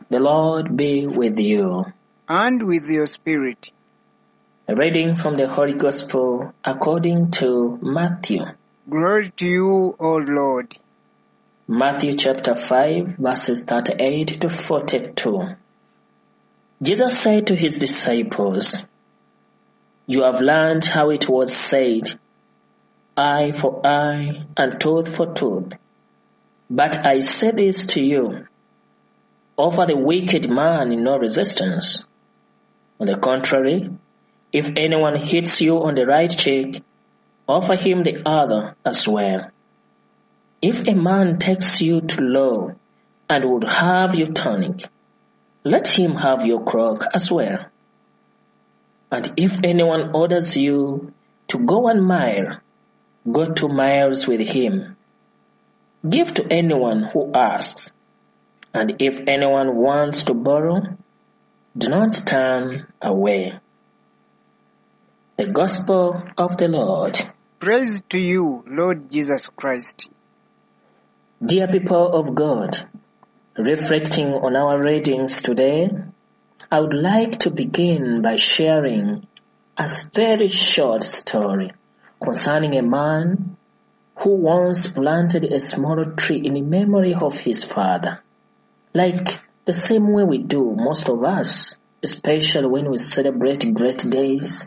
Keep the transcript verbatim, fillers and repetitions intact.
The Lord be with you. And with your spirit. A reading from the Holy Gospel according to Matthew. Glory to you, O Lord. Matthew chapter five, verses thirty-eight to forty-two. Jesus said to his disciples, "You have learned how it was said, eye for eye and tooth for tooth. But I say this to you, offer the wicked man no resistance. On the contrary, if anyone hits you on the right cheek, offer him the other as well. If a man takes you to law and would have you turning, let him have your cloak as well. And if anyone orders you to go one mile, go two miles with him. Give to anyone who asks, and if anyone wants to borrow, do not turn away." The Gospel of the Lord. Praise to you, Lord Jesus Christ. Dear people of God, reflecting on our readings today, I would like to begin by sharing a very short story concerning a man who once planted a small tree in memory of his father. Like the same way we do, most of us, especially when we celebrate great days,